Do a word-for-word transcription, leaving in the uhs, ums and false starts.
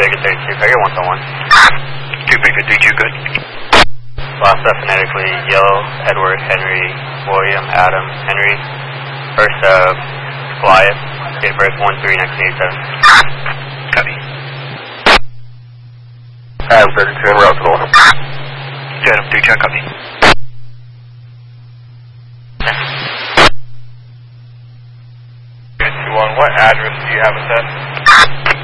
Vegas thirty-two, Figure one oh one. two Victor three two, good. Last up phonetically, Yellow, Edward, Henry, William, Adam, Henry. First, uh, Goliath, date of birth one three nineteen eighty-seven. Copy. Adam thirty-two, en route to the one. Adam three two, copy. two one, what address do you have us at?